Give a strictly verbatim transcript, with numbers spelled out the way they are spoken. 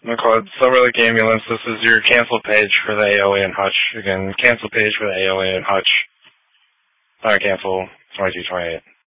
McLeod, Silver Lake Ambulance, this is your cancel page for the A O A and Hutch. Again, cancel page for the A O A and Hutch. Uh, cancel twenty-two twenty-eight.